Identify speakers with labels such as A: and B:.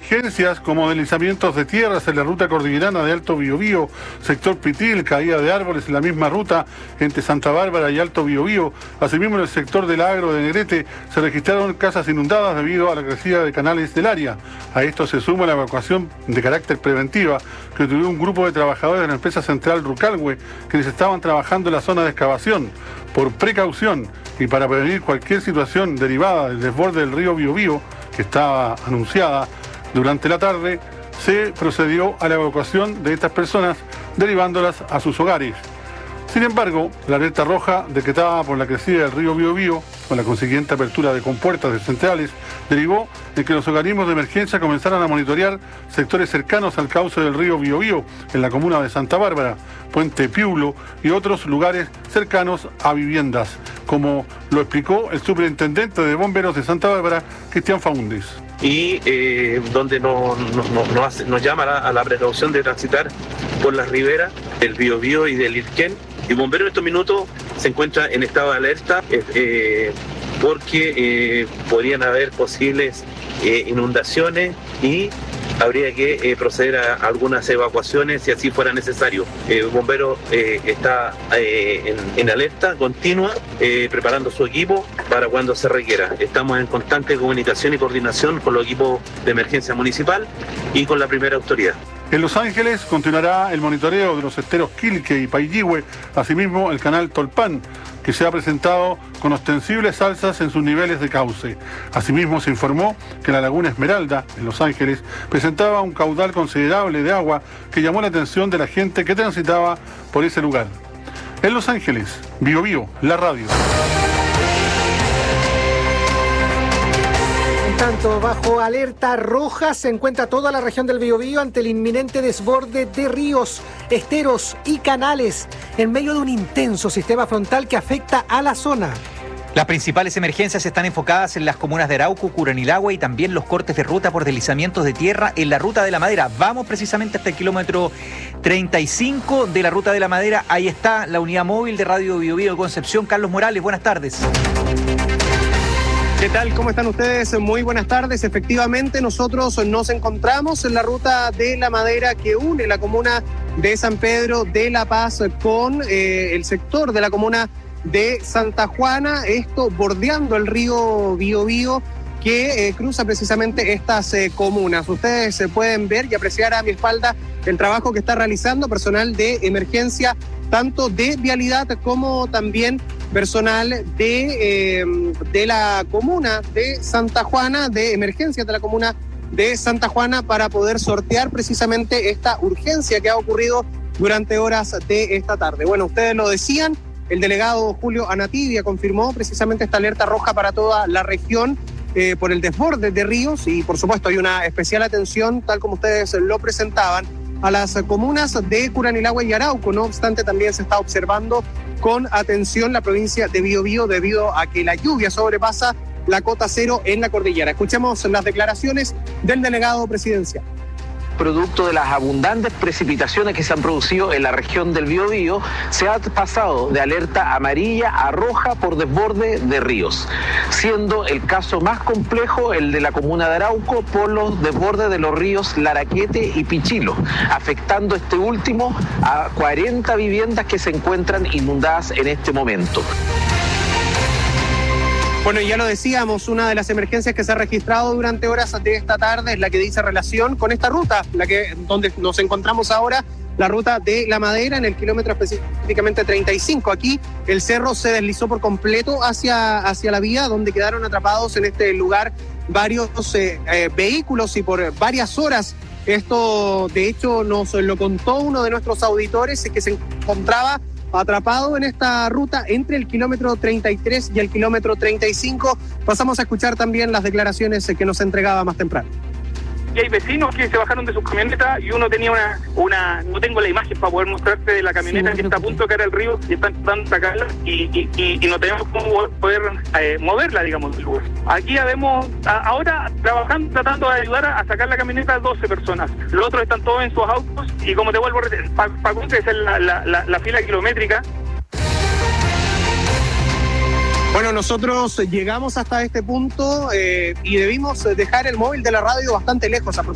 A: emergencias como deslizamientos de tierras en la ruta cordillerana de Alto Biobío, sector Pitil, caída de árboles en la misma ruta entre Santa Bárbara y Alto Biobío. Asimismo, en el sector del Agro de Negrete se registraron casas inundadas debido a la crecida de canales del área. A esto se suma la evacuación de carácter preventiva que tuvo un grupo de trabajadores de la empresa central Rucalhue, quienes estaban trabajando en la zona de excavación. Por precaución y para prevenir cualquier situación derivada del desborde del río Biobío, que estaba anunciada durante la tarde, se procedió a la evacuación de estas personas, derivándolas a sus hogares. Sin embargo, la alerta roja decretada por la crecida del río Biobío, con la consiguiente apertura de compuertas de centrales, derivó en que los organismos de emergencia comenzaran a monitorear sectores cercanos al cauce del río Biobío, en la comuna de Santa Bárbara, Puente Piulo y otros lugares cercanos a viviendas, como lo explicó el superintendente de bomberos de Santa Bárbara, Cristian Faúndez.
B: Y donde nos llama a la precaución de transitar por las riberas del Biobío y del Irquén. Y Bomberos en estos minutos se encuentra en estado de alerta porque podrían haber posibles inundaciones y habría que proceder a algunas evacuaciones si así fuera necesario. Bomberos está en alerta continua, preparando su equipo para cuando se requiera. Estamos en constante comunicación y coordinación con los equipos de emergencia municipal y con la primera autoridad.
A: En Los Ángeles continuará el monitoreo de los esteros Quilque y Paillihue, asimismo el canal Tolpan, que se ha presentado con ostensibles alzas en sus niveles de cauce. Asimismo se informó que la laguna Esmeralda, en Los Ángeles, presentaba un caudal considerable de agua que llamó la atención de la gente que transitaba por ese lugar. En Los Ángeles, Biobío, la radio.
C: Tanto bajo alerta roja se encuentra toda la región del Biobío ante el inminente desborde de ríos, esteros y canales en medio de un intenso sistema frontal que afecta a la zona.
D: Las principales emergencias están enfocadas en las comunas de Arauco, Curanilahue y también los cortes de ruta por deslizamientos de tierra en la Ruta de la Madera. Vamos precisamente hasta el kilómetro 35 de la Ruta de la Madera. Ahí está la unidad móvil de Radio Biobío de Concepción. Carlos Morales, buenas tardes.
E: ¿Qué tal? ¿Cómo están ustedes? Muy buenas tardes. Efectivamente, nosotros nos encontramos en la Ruta de la Madera que une la comuna de San Pedro de La Paz con el sector de la comuna de Santa Juana, esto bordeando el río Biobío que cruza precisamente estas comunas. Ustedes pueden ver y apreciar a mi espalda el trabajo que está realizando personal de emergencia, tanto de vialidad como también personal de la comuna de Santa Juana, de emergencia de la comuna de Santa Juana, para poder sortear precisamente esta urgencia que ha ocurrido durante horas de esta tarde. Bueno, ustedes lo decían, el delegado Julio Anatibia confirmó precisamente esta alerta roja para toda la región por el desborde de ríos y por supuesto hay una especial atención, tal como ustedes lo presentaban, a las comunas de Curanilahue y Arauco. No obstante, también se está observando con atención la provincia de Biobío debido a que la lluvia sobrepasa la cota cero en la cordillera. Escuchemos las declaraciones del delegado presidencial.
F: Producto de las abundantes precipitaciones que se han producido en la región del Biobío, se ha pasado de alerta amarilla a roja por desborde de ríos, siendo el caso más complejo el de la comuna de Arauco por los desbordes de los ríos Laraquete y Pichilo, afectando este último a 40 viviendas que se encuentran inundadas en este momento.
E: Bueno, ya lo decíamos, una de las emergencias que se ha registrado durante horas de esta tarde es la que dice relación con esta ruta, donde nos encontramos ahora, la Ruta de la Madera, en el kilómetro específicamente 35. Aquí el cerro se deslizó por completo hacia la vía, donde quedaron atrapados en este lugar varios vehículos y por varias horas. Esto, de hecho, nos lo contó uno de nuestros auditores, que se encontraba atrapado en esta ruta entre el kilómetro 33 y el kilómetro 35. Pasamos a escuchar también las declaraciones que nos entregaba más temprano.
G: Y hay vecinos que se bajaron de sus camionetas y uno tenía no tengo la imagen para poder mostrarte de la camioneta que está a punto de caer al río y están tratando de sacarla y no tenemos cómo poder moverla, digamos, del lugar. Aquí habemos ahora trabajando, tratando de ayudar a sacar la camioneta a 12 personas. Los otros están todos en sus autos y como te vuelvo a repetir, para hacer la fila kilométrica.
E: Bueno, nosotros llegamos hasta este punto y debimos dejar el móvil de la radio bastante lejos,